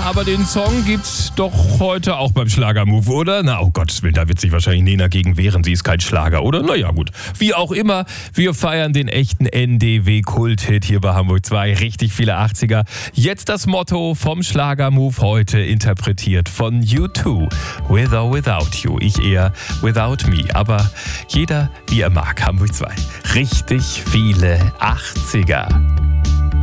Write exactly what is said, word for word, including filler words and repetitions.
aber den Song gibt's doch heute auch beim Schlagermove, oder? Na, oh Gottes Willen, da wird sich wahrscheinlich Nena gegen wehren, sie ist kein Schlager, oder? Naja, gut. Wie auch immer, wir feiern den echten N D W-Kult-Hit hier bei Hamburg zwei. Richtig viele achtziger. Jetzt das Motto vom Schlagermove, heute interpretiert von U zwei. With or without you. Ich eher without me. Aber jeder, wie er mag. Hamburg zwei. Richtig viele achtziger.